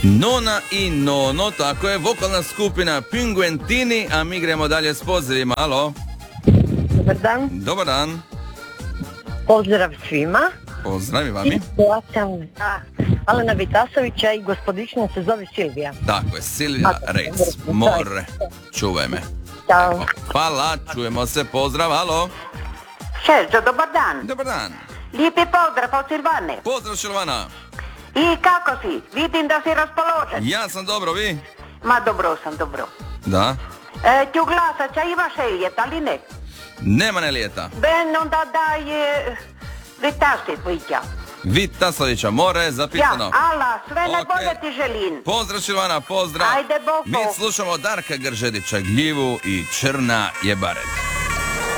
Nona i Nono, tako je, vokalna skupina Pinguentini, a mi gremo dalje s pozivima. Alo? Dobar dan. Dobar dan. Pozdrav svima. Pozdrav i vami. Alena Vitasovića i gospodična se zove Silvija. Tako je, Silvija Rec. More. Čuvaj me. Ćao. Evo, hvala, čujemo se, pozdrav, alo? Sergio, dobar dan. Dobar dan. Lijepi pozdrav od Silvane. Pozdrav Silvana. I kako si? Vidim da si raspoložen. Ja sam dobro, vi? Ma dobro sam, dobro. Da. Ti u glasača imaš Elijet, ali ne? Nema Elijeta. Ben onda daj Vitasovića. Vitasovića, more, zapisano. Ja, ala, sve najbolje ti želim. Pozdrav Silvana, pozdrav. Ajde, boko. Mi slušamo Darka Gržedića, Gljivu i Črna je bared.